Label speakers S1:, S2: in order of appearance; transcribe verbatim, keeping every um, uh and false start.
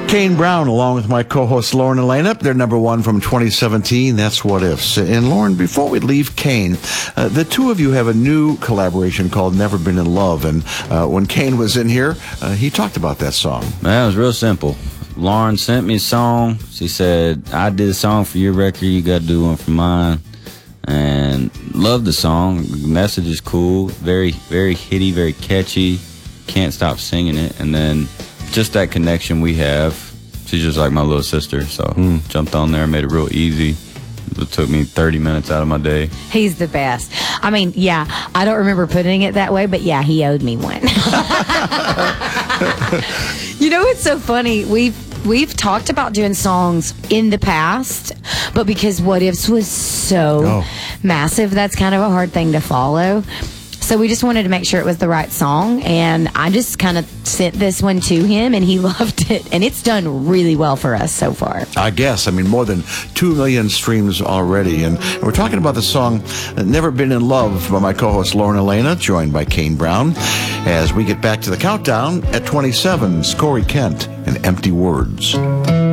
S1: Kane Brown, along with my co-host Lauren Elena. They're number one from twenty seventeen. That's What Ifs. And Lauren, before we leave Kane, uh, the two of you have a new collaboration called Never Been in Love. And uh, when Kane was in here, uh, he talked about that song.
S2: Man, it was real simple. Lauren sent me a song. She said, I did a song for your record. You got to do one for mine. And loved the song. The message is cool. Very, very hitty, very catchy. Can't stop singing it. And then just that connection we have. She's just like my little sister. So mm. jumped on there, made it real easy. It took me thirty minutes out of my day.
S3: He's the best. I mean, yeah, I don't remember putting it that way, but yeah, he owed me one. You know, it's so funny. We've we've talked about doing songs in the past, but because What Ifs was so oh. massive, that's kind of a hard thing to follow. So we just wanted to make sure it was the right song, and I just kind of sent this one to him, and he loved it, and it's done really well for us so far.
S1: I guess. I mean, more than two million streams already, and we're talking about the song Never Been in Love by my co-host Lauren Elena, joined by Kane Brown, as we get back to the countdown at twenty-seven, Corey Kent and Empty Words.